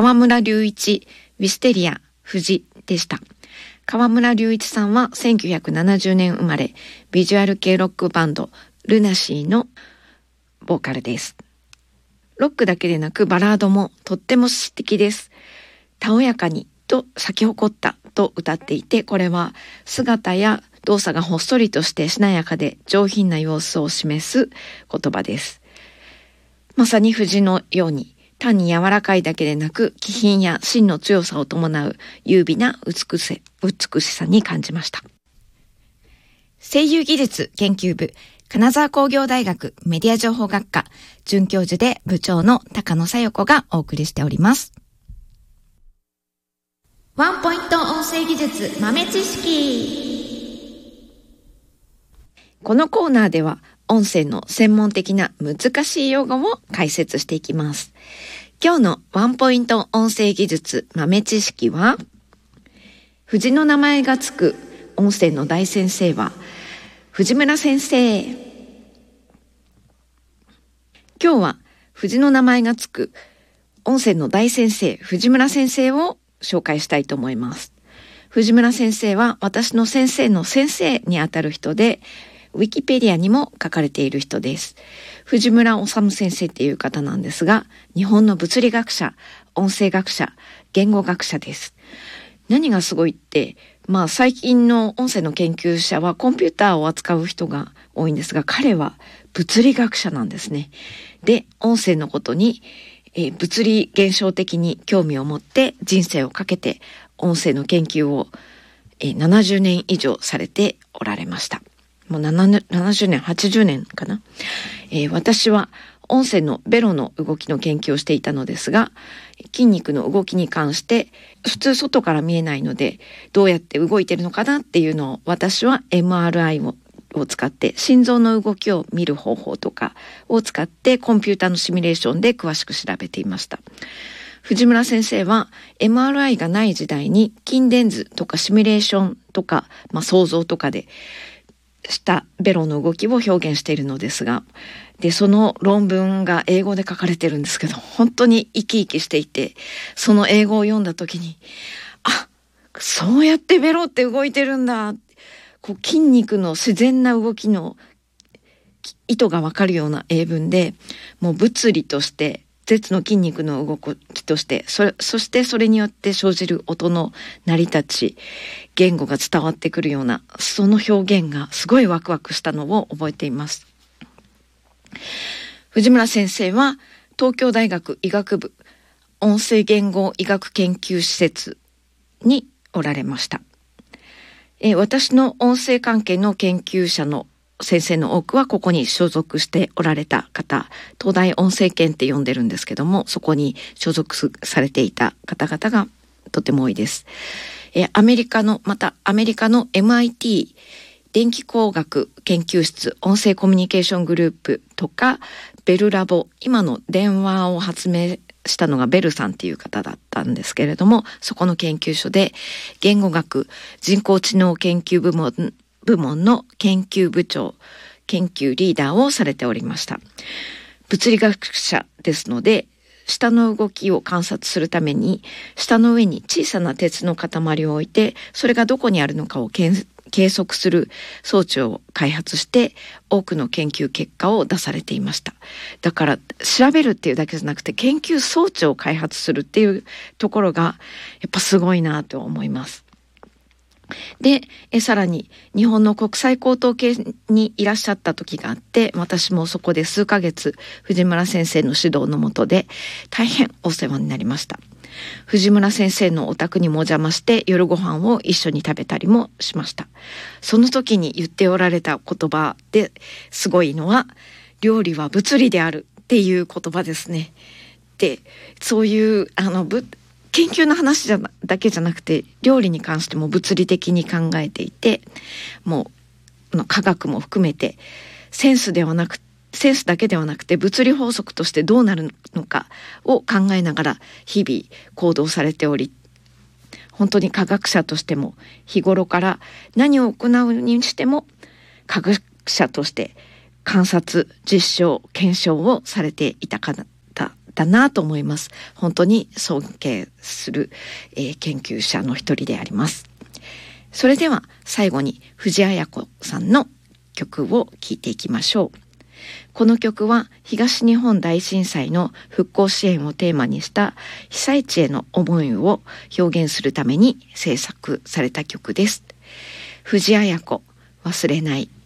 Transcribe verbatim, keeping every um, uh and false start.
川村隆一ウィステリア富士でした。川村隆一さんはせんきゅうひゃくななじゅうねん生まれ、ビジュアル系ロックバンドルナシーのボーカルです。ロックだけでなくバラードもとっても詩的です。たおやかにと咲き誇ったと歌っていて、これは姿や動作がほっそりとしてしなやかで上品な様子を示す言葉です。まさに藤のように単に柔らかいだけでなく気品や芯の強さを伴う優美な美し、美しさに感じました。声優技術研究部金沢工業大学メディア情報学科准教授で部長の高野紗代子がお送りしております。ワンポイント音声技術豆知識。このコーナーでは音声の専門的な難しい用語を解説していきます。今日のワンポイント音声技術豆知識は、藤の名前がつく音声の大先生は藤村先生。今日は藤の名前がつく音声の大先生藤村先生を紹介したいと思います。藤村先生は私の先生の先生にあたる人で、ウィキペディアにも書かれている人です。藤村治先生っていう方なんですが、日本の物理学者、音声学者、言語学者です。何がすごいって、まあ最近の音声の研究者はコンピューターを扱う人が多いんですが、彼は物理学者なんですね。で、音声のことに、えー、物理現象的に興味を持って人生をかけて音声の研究を、えー、ななじゅうねん以上されておられました。もうななじゅうねん、はちじゅうねんかな、えー、私は音声のベロの動きの研究をしていたのですが、筋肉の動きに関して普通外から見えないので、どうやって動いてるのかなっていうのを私は エムアールアイ をを使って心臓の動きを見る方法とかを使ってコンピューターのシミュレーションで詳しく調べていました。藤村先生は エムアールアイ がない時代に筋電図とかシミュレーションとか、まあ、想像とかでしたベロの動きを表現しているのですが、でその論文が英語で書かれてるんですけど、本当に生き生きしていて、その英語を読んだ時に、あ、そうやってベロって動いてるんだ、こう筋肉の自然な動きの意図がわかるような英文で、もう物理として舌の筋肉の動きとして、それ、そしてそれによって生じる音の成り立ち、言語が伝わってくるような、その表現がすごいワクワクしたのを覚えています。藤村先生は東京大学医学部音声言語医学研究施設におられました。えー、私の音声関係の研究者の先生の多くはここに所属しておられた方、東大音声研って呼んでるんですけども、そこに所属されていた方々がとても多いです。えー、アメリカの、またアメリカの エムアイティー 電気工学研究室音声コミュニケーショングループとか、ベルラボ、今の電話を発明したのがベルさんっていう方だったんですけれども、そこの研究所で言語学人工知能研究部門部門の研究部長、研究リーダーをされておりました。物理学者ですので、舌の動きを観察するために舌の上に小さな鉄の塊を置いて、それがどこにあるのかを検計測する装置を開発して多くの研究結果を出されていました。だから調べるっていうだけじゃなくて研究装置を開発するっていうところがやっぱすごいなと思います。でえさらに日本の国際高等系にいらっしゃった時があって、私もそこで数ヶ月藤村先生の指導の下で大変お世話になりました。藤村先生のお宅にもお邪魔して夜ご飯を一緒に食べたりもしました。その時に言っておられた言葉ですごいのは、料理は物理であるっていう言葉ですね。でそういうあのぶ研究の話じゃだけじゃなくて料理に関しても物理的に考えていて、もうの科学も含めてセンスではなくセンスだけではなくて物理法則としてどうなるのかを考えながら日々行動されており、本当に科学者としても日頃から何を行うにしても科学者として観察、実証、検証をされていた方だなと思います。本当に尊敬する、えー、研究者の一人であります。それでは最後に藤あや子さんの曲を聴いていきましょう。この曲は東日本大震災の復興支援をテーマにした被災地への思いを表現するために制作された曲です。藤あや子、忘れない。